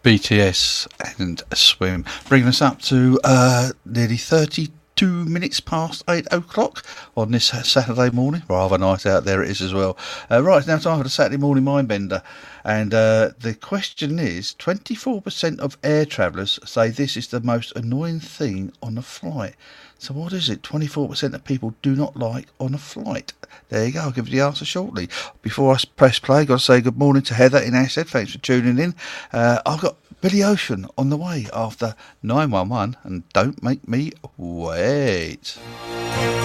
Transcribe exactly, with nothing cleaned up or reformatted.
B T S and Swim, bringing us up to uh, nearly thirty-two minutes past eight o'clock on this Saturday morning. Rather nice out there it is as well. Uh, right, it's now time for the Saturday Morning Mindbender. And uh, the question is, twenty-four percent of air travellers say this is the most annoying thing on a flight. So what is it? twenty-four percent of people do not like on a flight. There you go, I'll give you the answer shortly. Before I press play, I've got to say good morning to Heather in Ashead. Thanks for tuning in. Uh, I've got Billy Ocean on the way after nine one one, and don't make me wait.